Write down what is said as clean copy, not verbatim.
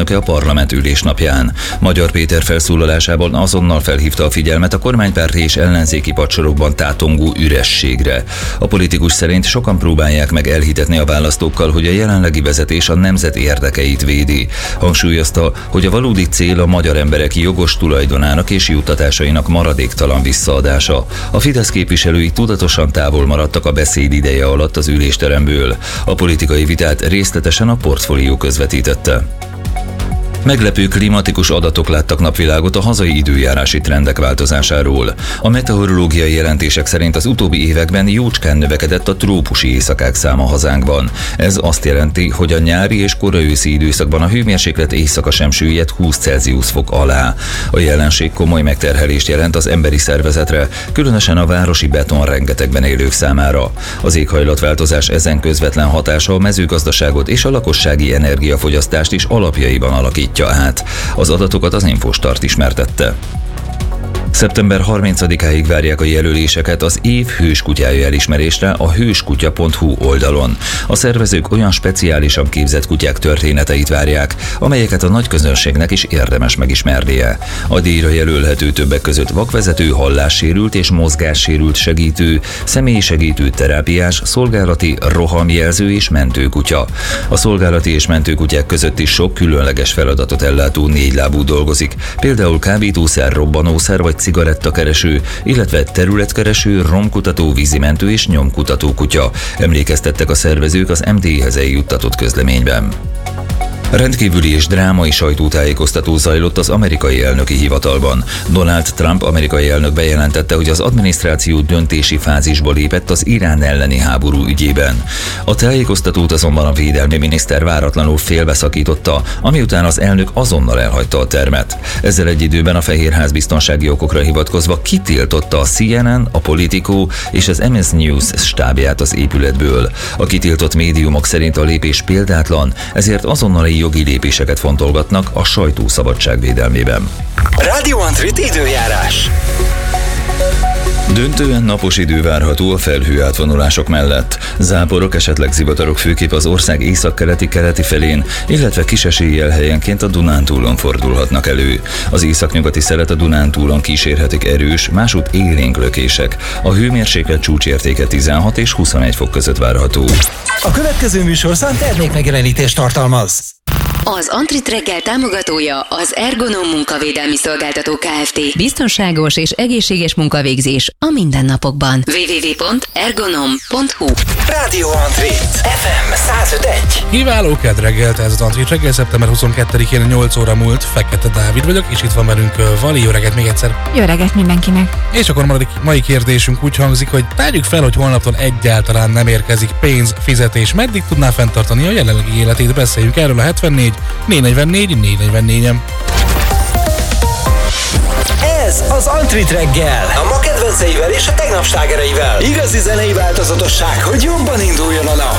elnöke a parlament ülésnapján. Magyar Péter felszólalásában azonnal felhívta a figyelmet a kormánypárti és ellenzéki padsorokban tátongó ürességre. A politikus szerint sokan próbálják meg elhitetni a választókkal, hogy a jelenlegi vezetés a nemzet érdekeit védi. Hangsúlyozta, hogy a valódi cél a magyar emberek jogos tulajdonának és juttatásainak maradéktalan visszaadása. A Fidesz képviselői tudatosan távol maradtak a beszéd ideje alatt az ülésteremből. A politikai vitát részletesen a Portfólió közvetítette. Meglepő klimatikus adatok láttak napvilágot a hazai időjárási trendek változásáról. A meteorológiai jelentések szerint az utóbbi években jócskán növekedett a trópusi éjszakák száma hazánkban. Ez azt jelenti, hogy a nyári és koraőszi időszakban a hőmérséklet éjszaka sem süllyed 20 Celsius fok alá. A jelenség komoly megterhelést jelent az emberi szervezetre, különösen a városi betonrengetegben élők számára. Az éghajlatváltozás ezen közvetlen hatása a mezőgazdaságot és a lakossági energiafogyasztást is alapjaiban alakítja át. Az adatokat az Infostart ismertette. Szeptember 30-áig várják a jelöléseket az év hőskutyája elismerésre a hőskutya.hu oldalon. A szervezők olyan speciálisan képzett kutyák történeteit várják, amelyeket a nagy közönségnek is érdemes megismernie. A díjra jelölhető többek között vakvezető, hallássérült és mozgássérült segítő, személysegítő terápiás, szolgálati, rohamjelző és mentőkutya. A szolgálati és mentőkutyák között is sok különleges feladatot ellátó négylábú dolgozik, például kábítószer, robbanószer vagy cigarettakereső, illetve területkereső, romkutató, vízimentő és nyomkutató kutya, emlékeztettek a szervezők az MD-hez eljuttatott közleményben. Rendkívüli és drámai sajtótájékoztató zajlott az amerikai elnöki hivatalban. Donald Trump amerikai elnök bejelentette, hogy az adminisztráció döntési fázisba lépett az Irán elleni háború ügyében. A tájékoztatót azonban a védelmi miniszter váratlanul félbeszakította, amiután az elnök azonnal elhagyta a termet. Ezzel egy időben a Fehérház biztonsági okokra hivatkozva kitiltotta a CNN, a Politico és az MS News stábját az épületből. A kitiltott médiumok szerint a lépés példátlan, ezért azonnali jogi lépéseket fontolgatnak a sajtószabadság védelmében. Radio Antrit időjárás. Döntően napos idő várható a felhő átvonulások mellett. Záporok, esetleg zivatarok főképp az ország északkeleti felén, illetve kis eséllyel helyenként a Dunántúlon fordulhatnak elő. Az északnyugati szelet a Dunántúlon kísérhetik erős, másút élénk lökések. A hőmérséklet csúcsértéke 16 és 21 fok között várható. A következő műsorszám termékmegjelenítést tartalmaz. Az Antrit reggel támogatója az Ergonom munkavédelmi szolgáltató Kft. Biztonságos és egészséges munkavégzés a mindennapokban. www.ergonom.hu. Radio Antrit FM 105.1. Kiváló kedd reggelt, ez az Antrit reggel, szeptember 22-én 8 óra múlt. Fekete Dávid vagyok, és itt van velünk Vali. Jó reggelt még egyszer. Jó reggelt mindenkinek. És akkor mai kérdésünk úgy hangzik, hogy tárjuk fel, hogy holnaptól egyáltalán nem érkezik pénz, fizetés. Meddig tudná fenntartani a jelenlegi életét? Beszéljünk erről a 74 444 444-en. Ez az Antrit reggel. A ma kedvenceivel és a tegnap slágereivel. Igazi zenei változatosság, hogy jobban induljon a nap.